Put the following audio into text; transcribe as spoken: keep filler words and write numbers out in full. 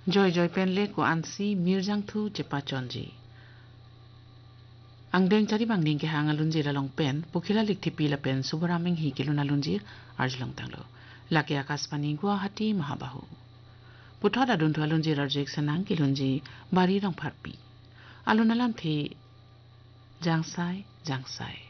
Joy joy penle ko ansi mirjang thu cepa chonji. Ang deng cari bang ding ke hanga lunji lalong pen pukila likti pila pen subaraming hi kiluna lunji arjlong tanglo. Laki Akashbani Guwahati Mahabahu. Puthoda duntu alunji rajek sanang kilunji bari rong parpi. Alunalam thi jangsai jangsai.